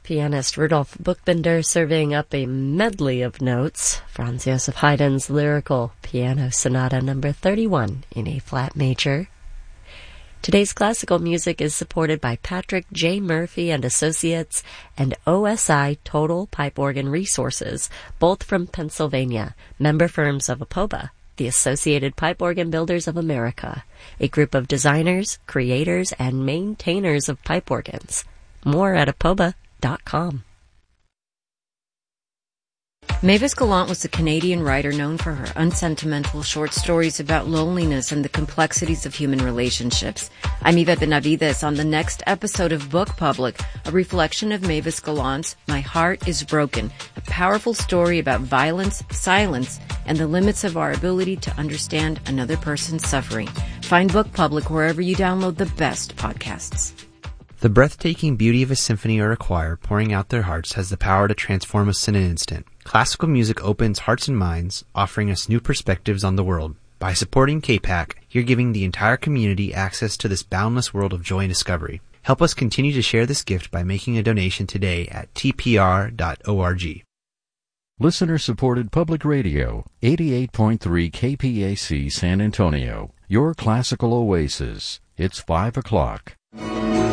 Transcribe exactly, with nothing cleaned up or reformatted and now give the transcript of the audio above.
pianist Rudolf Buchbinder serving up a medley of notes. Franz Joseph Haydn's lyrical piano sonata number thirty-one in A-flat major. Today's classical music is supported by Patrick J. Murphy and Associates and O S I Total Pipe Organ Resources, both from Pennsylvania, member firms of APOBA, the Associated Pipe Organ Builders of America, a group of designers, creators, and maintainers of pipe organs. More at apoba dot com. Mavis Gallant was a Canadian writer known for her unsentimental short stories about loneliness and the complexities of human relationships. I'm Yvette Benavides on the next episode of Book Public, a reflection of Mavis Gallant's My Heart is Broken, a powerful story about violence, silence, and the limits of our ability to understand another person's suffering. Find Book Public wherever you download the best podcasts. The breathtaking beauty of a symphony or a choir pouring out their hearts has the power to transform us in an instant. Classical music opens hearts and minds, offering us new perspectives on the world. By supporting K PAC, you're giving the entire community access to this boundless world of joy and discovery. Help us continue to share this gift by making a donation today at t p r dot org. Listener-supported public radio, eighty-eight point three K P A C San Antonio. Your classical oasis. It's five o'clock.